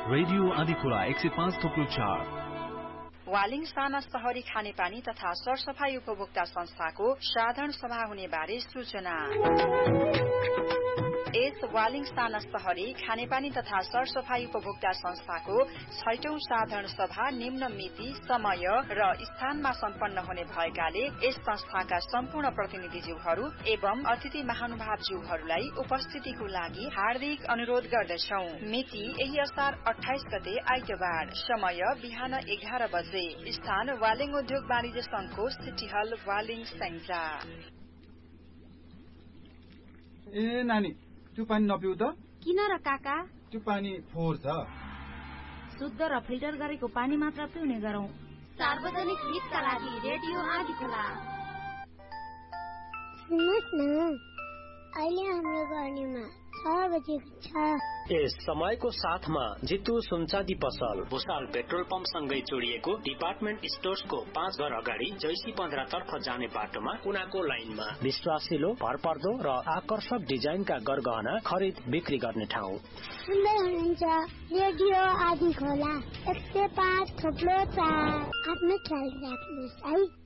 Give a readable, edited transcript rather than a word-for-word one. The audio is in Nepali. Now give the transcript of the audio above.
रेडियो आदिखोला 105.4 वालिङ साना शहरी खानेपानी तथा सरसफाई उपभोक्ता संस्थाको साधारण सभा हुने बारे सूचना। यस वालिङ साना शहरी खानेपानी तथा सरसफाई उपभोक्ता संस्थाको 6औं साधारण सभा निम्न मिति, समय र स्थानमा सम्पन्न हुने भएकाले यस संस्थाका सम्पूर्ण प्रतिनिधिज्यूहरू एवं अतिथि महानुभावज्यूहरूलाई उपस्थितिको लागि हार्दिक अनुरोध गर्दछौ। मिति यही असार 28 गते आइतबार, समय बिहान 11 बजे, स्थान वालिङ उद्योग वाणिज्य संघको सिटी हल वालिङ सैंजा। ए नानी, त्यो पानी नपिउ त। किन र काका? त्यो पानी फोहोर छ। शुद्ध र फिल्टर गरेको पानी मात्र पिउने गरौँ। सार्वजनिक हितका लागि रेडियो आदिखोला। सुन्नुहोस् न, अहिले हाम्रो गर्नेमा 6 बजेको छ। यस समयको साथमा जितु सुनचादी पसल, भुसाल पेट्रोल पम्प सँगै जोडिएको डिपार्टमेन्ट स्टोर्सको 5 घर अगाडि जैसी 15 तर्फ जाने बाटोमा कुनाको लाइनमा विश्वासिलो, भरपर्दो र आकर्षक डिजाइनका गरगहना खरिद बिक्री गर्ने ठाउँ। सुन्दै हुनुहुन्छ रेडियो आदिखोला 105.4। आफ्नो ख्याल राख्नुहोस् है।